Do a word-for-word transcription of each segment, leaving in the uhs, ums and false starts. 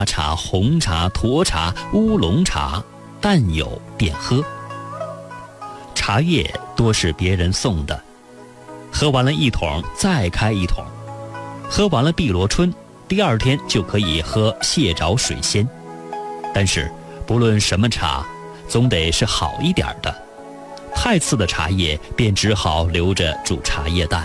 茶、红茶、沱茶、乌龙茶，但有便喝。茶叶多是别人送的，喝完了一桶再开一桶，喝完了碧螺春，第二天就可以喝蟹爪水仙。但是不论什么茶，总得是好一点的，太次的茶叶便只好留着煮茶叶蛋。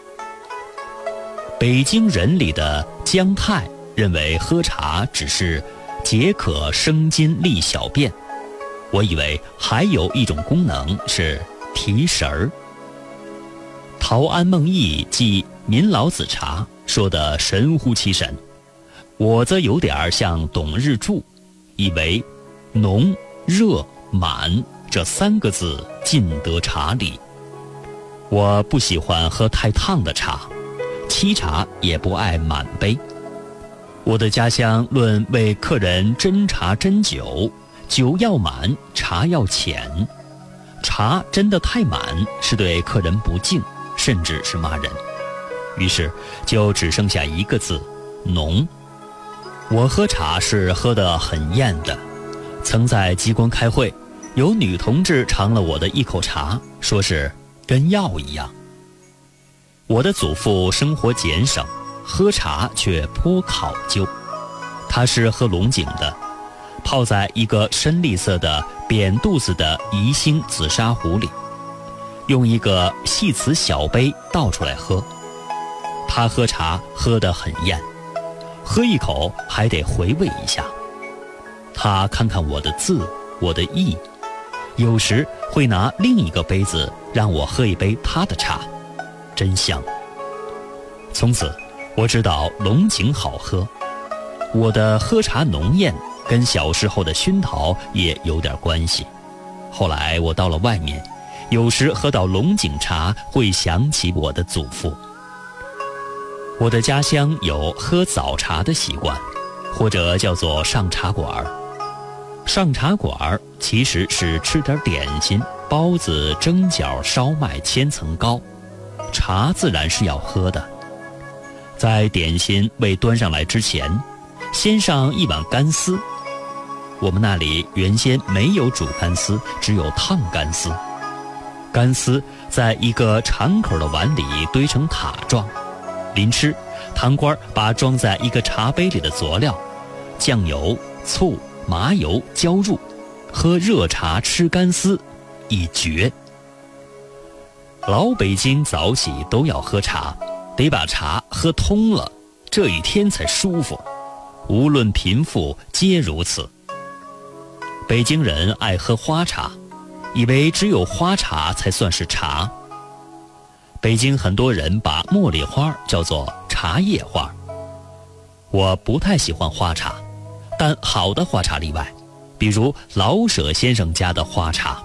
北京人里的姜太认为喝茶只是解渴生津利小便，我以为还有一种功能是提神儿。陶庵梦忆记民老子茶说得神乎其神，我则有点像董日柱，以为浓热满这三个字尽得茶理。我不喜欢喝太烫的茶，沏茶也不爱满杯。我的家乡论为客人斟茶斟酒，酒要满，茶要浅。茶斟得太满是对客人不敬，甚至是骂人。于是就只剩下一个字，浓。我喝茶是喝得很厌的。曾在机关开会，有女同志尝了我的一口茶，说是跟药一样。我的祖父生活俭省，喝茶却颇考究。他是喝龙井的，泡在一个深绿色的扁肚子的宜兴紫砂壶里，用一个细瓷小杯倒出来喝。他喝茶喝得很厌，喝一口还得回味一下。他看看我的字，我的意，有时会拿另一个杯子让我喝一杯他的茶，真香。从此我知道龙井好喝。我的喝茶浓艳跟小时候的熏陶也有点关系。后来我到了外面，有时喝到龙井茶会想起我的祖父。我的家乡有喝早茶的习惯，或者叫做上茶馆。上茶馆其实是吃点点心，包子、蒸饺、烧麦、千层糕，茶自然是要喝的。在点心未端上来之前，先上一碗干丝。我们那里原先没有煮干丝，只有烫干丝。干丝在一个长口的碗里堆成塔状，临吃，堂倌把装在一个茶杯里的佐料酱油、醋、麻油浇入，喝热茶吃干丝，一绝。老北京早起都要喝茶，得把茶喝通了，这一天才舒服。无论贫富皆如此。北京人爱喝花茶，以为只有花茶才算是茶。北京很多人把茉莉花叫做茶叶花。我不太喜欢花茶，但好的花茶例外，比如老舍先生家的花茶。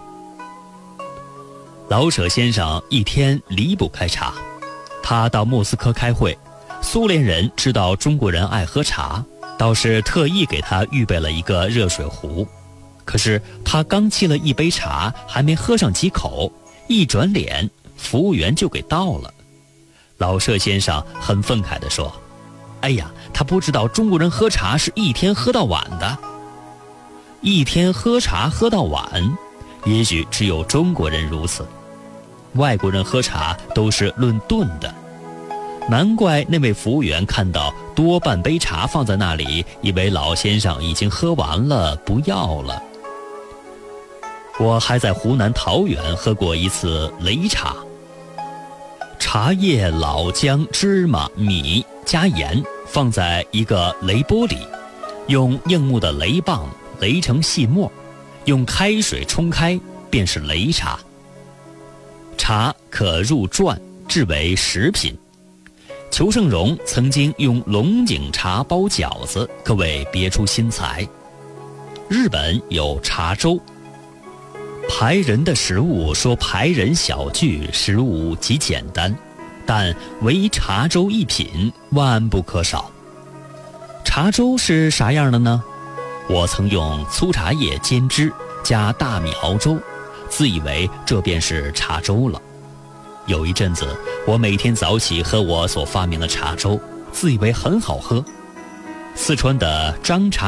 老舍先生一天离不开茶，他到莫斯科开会，苏联人知道中国人爱喝茶，倒是特意给他预备了一个热水壶。可是他刚沏了一杯茶，还没喝上几口，一转脸，服务员就给倒了。老舍先生很愤慨地说：哎呀，他不知道中国人喝茶是一天喝到晚的。一天喝茶喝到晚，也许只有中国人如此，外国人喝茶都是论顿的。难怪那位服务员看到多半杯茶放在那里，以为老先生已经喝完了，不要了。我还在湖南桃源喝过一次擂茶，茶叶、老姜、芝麻、米加盐放在一个擂钵里，用硬木的擂棒擂成细末，用开水冲开，便是擂茶。茶可入馔，制为食品。裘盛戎曾经用龙井茶包饺子，可谓别出心裁。日本有茶粥。排人的食物说排人小聚，食物极简单，但唯茶粥一品万不可少。茶粥是啥样的呢？我曾用粗茶叶煎汁加大米熬粥，自以为这便是茶粥了。有一阵子，我每天早起喝我所发明的茶粥，自以为很好喝。 四川的张茶